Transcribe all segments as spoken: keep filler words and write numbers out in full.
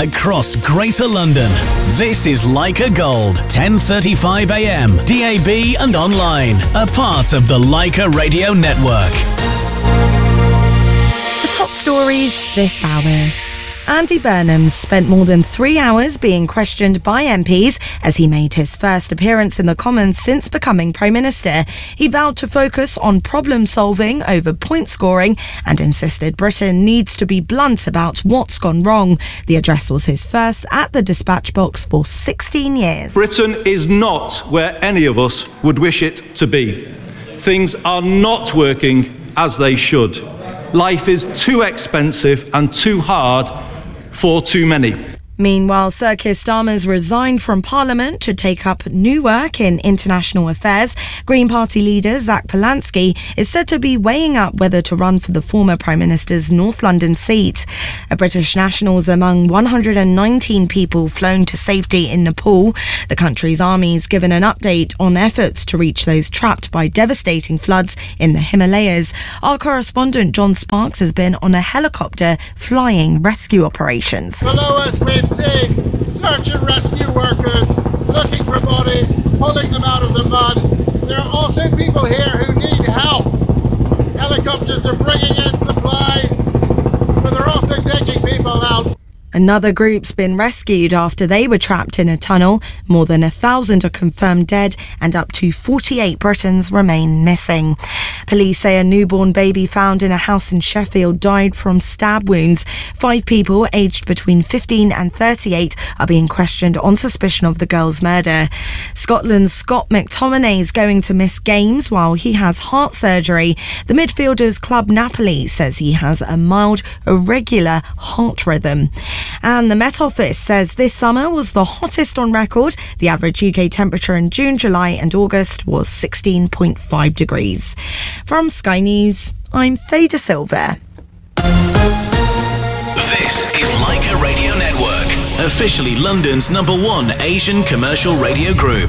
across Greater London. This is Leica Gold, ten thirty-five a m, D A B and online, a part of the Leica Radio Network. The top stories this hour. Andy Burnham spent more than three hours being questioned by M Ps as he made his first appearance in the Commons since becoming Prime Minister. He vowed to focus on problem solving over point scoring and insisted Britain needs to be blunt about what's gone wrong. The address was his first at the dispatch box for sixteen years. Britain is not where any of us would wish it to be. Things are not working as they should. Life is too expensive and too hard for too many. Meanwhile, Sir Keir Starmer's resigned from Parliament to take up new work in international affairs. Green Party leader Zach Polanski is said to be weighing up whether to run for the former Prime Minister's North London seat. A British nationals among one hundred nineteen people flown to safety in Nepal. The country's army's given an update on efforts to reach those trapped by devastating floods in the Himalayas. Our correspondent John Sparks has been on a helicopter flying rescue operations. Below us, we've seen search and rescue workers looking for bodies, pulling them out of the mud. There are also people here who need help. Helicopters are bringing in supplies, but they're also taking people out. Another group's been rescued after they were trapped in a tunnel. More than a thousand are confirmed dead and up to forty-eight Britons remain missing. Police say a newborn baby found in a house in Sheffield died from stab wounds. Five people aged between fifteen and thirty-eight are being questioned on suspicion of the girl's murder. Scotland's Scott McTominay is going to miss games while he has heart surgery. The midfielder's club Napoli says he has a mild, irregular heart rhythm. And the Met Office says this summer was the hottest on record. The average U K temperature in June, July and August was sixteen point five degrees. From Sky News, I'm Faye De Silva. This is Leica Radio Network, officially London's number one Asian commercial radio group.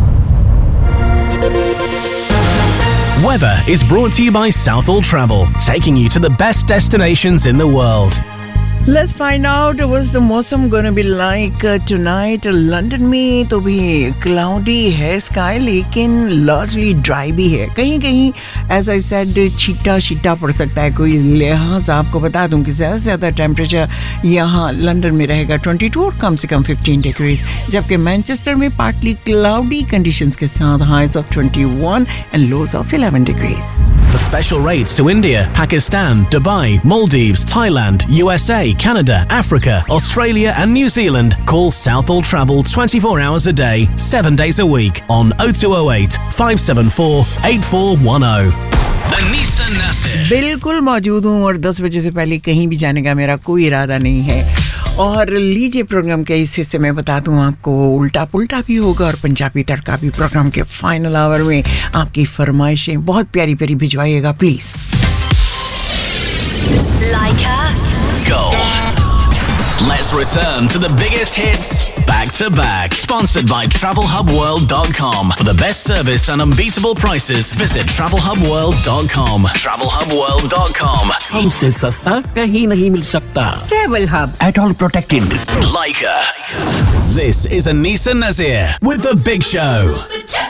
Weather is brought to you by Southall Travel, taking you to the best destinations in the world. Let's find out what's the मौसम going to be like uh, tonight. London में तो भी cloudy है sky लेकिन largely dry भी है. कहीं कहीं as I said छीटा छीटा पड़ सकता है कोई लिहाज आपको बता दूं कि ज़्यादा से ज़्यादा temperature यहाँ लंदन में रहेगा twenty-two और कम से कम fifteen degrees, जबकि मैनचेस्टर में partly cloudy conditions के साथ highs of twenty-one and lows of eleven degrees. For special rates to India, Pakistan, Dubai, Maldives, Thailand, U S A, Canada, Africa, Australia and New Zealand, call Southall Travel twenty-four hours a day, seven days a week on oh two oh eight, five seven four, eight four one oh. Anisa Nasir. बिल्कुल मौजूद हूँ और दस बजे से पहले कहीं भी जाने का मेरा कोई इरादा नहीं है. और लीजिए प्रोग्राम के इस हिस्से में बता दूं आपको उल्टा पुल्टा भी होगा और पंजाबी तड़का भी. प्रोग्राम के फाइनल आवर में आपकी फरमाइशें बहुत प्यारी प्यारी भिजवाइएगा please. Leica Gold. Let's return to the biggest hits back to back. Sponsored by travel hub world dot com. For the best service and unbeatable prices, visit travel hub world dot com. travel hub world dot com. हमसे सस्ता कहीं नहीं मिल सकता. Travel Hub. At all protected. Leica. This is Anisa Nazir with The Big Show.